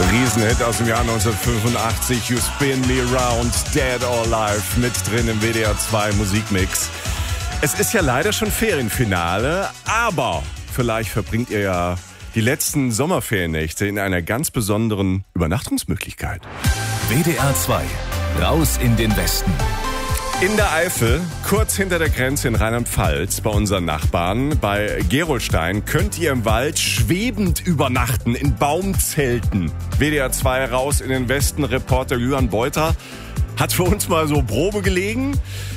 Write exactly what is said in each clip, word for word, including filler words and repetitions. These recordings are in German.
Riesenhit aus dem Jahr neunzehnhundertfünfundachtzig, You Spin Me Round, Dead or Alive, mit drin im W D R zwei Musikmix. Es ist ja leider schon Ferienfinale, aber vielleicht verbringt ihr ja die letzten Sommerferiennächte in einer ganz besonderen Übernachtungsmöglichkeit. W D R zwei, raus in den Westen. In der Eifel, kurz hinter der Grenze in Rheinland-Pfalz, bei unseren Nachbarn, bei Gerolstein, könnt ihr im Wald schwebend übernachten, in Baumzelten. W D R zwei raus in den Westen, Reporter Julian Beuter hat für uns mal so Probe gelegen.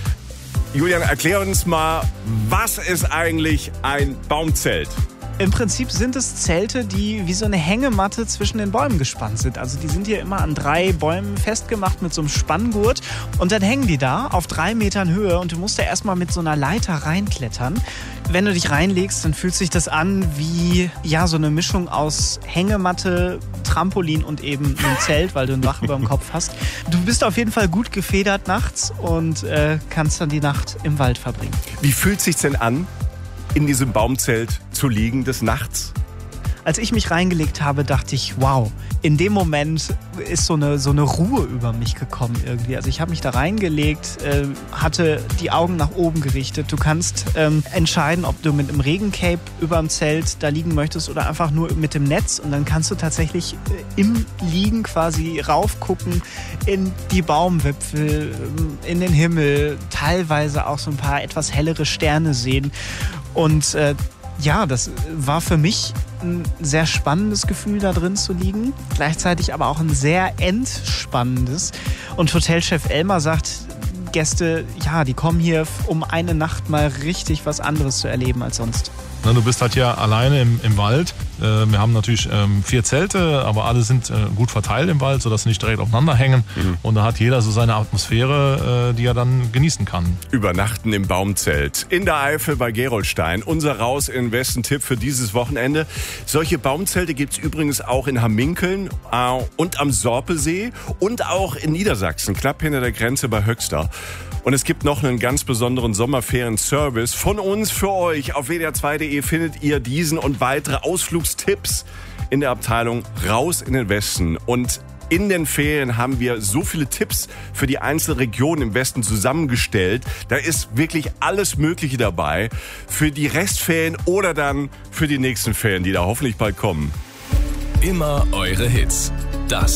Julian, erklär uns mal, was ist eigentlich ein Baumzelt? Im Prinzip sind es Zelte, die wie so eine Hängematte zwischen den Bäumen gespannt sind. Also die sind hier immer an drei Bäumen festgemacht mit so einem Spanngurt. Und dann hängen die da auf drei Metern Höhe und du musst da erstmal mit so einer Leiter reinklettern. Wenn du dich reinlegst, dann fühlt sich das an wie ja, so eine Mischung aus Hängematte, Trampolin und eben einem Zelt, weil du ein Dach über dem Kopf hast. Du bist auf jeden Fall gut gefedert nachts und äh, kannst dann die Nacht im Wald verbringen. Wie fühlt es sich denn an, in diesem Baumzelt zu liegen des Nachts? Als ich mich reingelegt habe, dachte ich, wow, in dem Moment ist so eine, so eine Ruhe über mich gekommen irgendwie. Also ich habe mich da reingelegt, äh, hatte die Augen nach oben gerichtet. Du kannst ähm, entscheiden, ob du mit einem Regencape über dem Zelt da liegen möchtest oder einfach nur mit dem Netz. Und dann kannst du tatsächlich äh, im Liegen quasi raufgucken in die Baumwipfel, äh, in den Himmel, teilweise auch so ein paar etwas hellere Sterne sehen. Und äh, ja, das war für mich ein sehr spannendes Gefühl, da drin zu liegen. Gleichzeitig aber auch ein sehr entspannendes. Und Hotelchef Elmar sagt, Gäste, ja, die kommen hier, um eine Nacht mal richtig was anderes zu erleben als sonst. Du bist halt hier alleine im, im Wald. Wir haben natürlich ähm, vier Zelte, aber alle sind äh, gut verteilt im Wald, sodass sie nicht direkt aufeinander hängen. Mhm. Und da hat jeder so seine Atmosphäre, äh, die er dann genießen kann. Übernachten im Baumzelt. In der Eifel bei Gerolstein. Unser Raus in den Westen-Tipp für dieses Wochenende. Solche Baumzelte gibt es übrigens auch in Hamminkeln äh, und am Sorpesee und auch in Niedersachsen, knapp hinter der Grenze bei Höxter. Und es gibt noch einen ganz besonderen Sommerferien-Service von uns für euch. Auf W D R zwei Punkt de findet ihr diesen und weitere Ausflugstipps in der Abteilung Raus in den Westen. Und in den Ferien haben wir so viele Tipps für die einzelnen Regionen im Westen zusammengestellt. Da ist wirklich alles Mögliche dabei für die Restferien oder dann für die nächsten Ferien, die da hoffentlich bald kommen. Immer eure Hits. Das